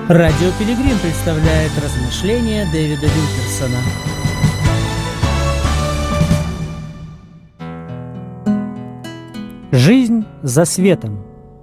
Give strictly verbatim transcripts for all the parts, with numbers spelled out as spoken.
Радио Пилигрим представляет размышления Дэвида Вилкерсона. Жизнь за светом.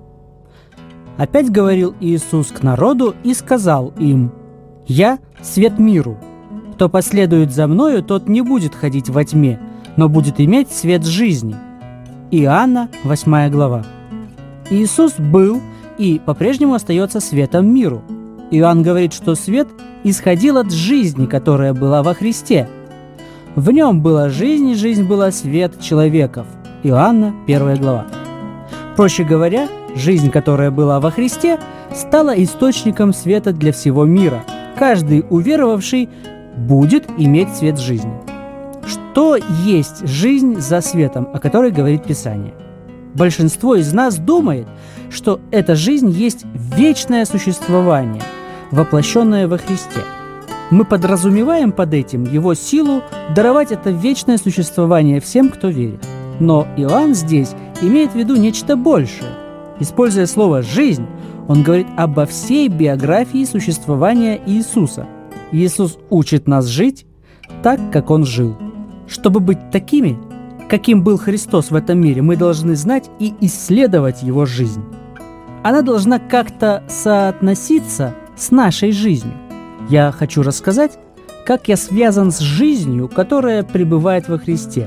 Опять говорил Иисус к народу и сказал им: «Я – свет миру. Кто последует за Мною, тот не будет ходить во тьме, но будет иметь свет жизни». Иоанна, восьмая глава. Иисус был и по-прежнему остается светом миру. Иоанн говорит, что свет исходил от жизни, которая была во Христе. В нем была жизнь, и жизнь была свет человеков. Иоанна, первая глава. Проще говоря, жизнь, которая была во Христе, стала источником света для всего мира. Каждый уверовавший будет иметь свет жизни. Что есть жизнь за светом, о которой говорит Писание? Большинство из нас думает, что эта жизнь есть вечное существование, воплощенное во Христе. Мы подразумеваем под этим Его силу даровать это вечное существование всем, кто верит. Но Иоанн здесь имеет в виду нечто большее. Используя слово «жизнь», он говорит обо всей биографии существования Иисуса. Иисус учит нас жить так, как Он жил. Чтобы быть такими, каким был Христос в этом мире, мы должны знать и исследовать Его жизнь. Она должна как-то соотноситься с нашей жизнью. Я хочу рассказать, как я связан с жизнью, которая пребывает во Христе.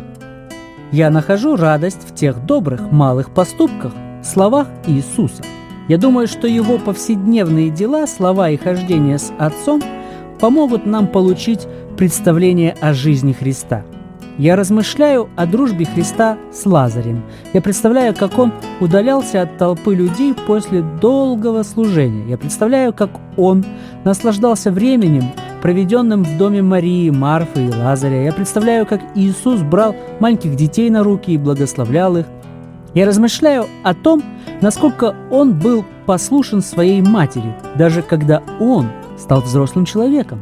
Я нахожу радость в тех добрых, малых поступках, словах Иисуса. Я думаю, что Его повседневные дела, слова и хождение с Отцом помогут нам получить представление о жизни Христа. Я размышляю о дружбе Христа с Лазарем. Я представляю, как Он удалялся от толпы людей после долгого служения. Я представляю, как Он наслаждался временем, проведенным в доме Марии, Марфы и Лазаря. Я представляю, как Иисус брал маленьких детей на руки и благословлял их. Я размышляю о том, насколько Он был послушен своей матери, даже когда Он стал взрослым человеком.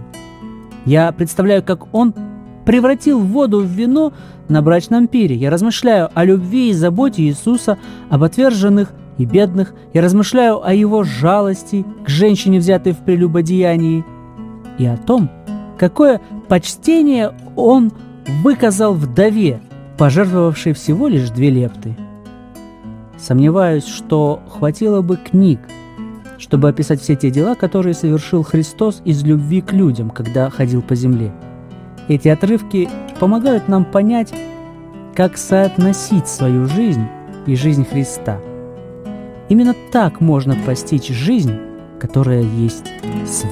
Я представляю, как Он превратил воду в вино на брачном пире. Я размышляю о любви и заботе Иисуса об отверженных и бедных. Я размышляю о Его жалости к женщине, взятой в прелюбодеянии, и о том, какое почтение Он выказал вдове, пожертвовавшей всего лишь две лепты. Сомневаюсь, что хватило бы книг, чтобы описать все те дела, которые совершил Христос из любви к людям, когда ходил по земле. Эти отрывки помогают нам понять, как соотносить свою жизнь и жизнь Христа. Именно так можно постичь жизнь, которая есть свет.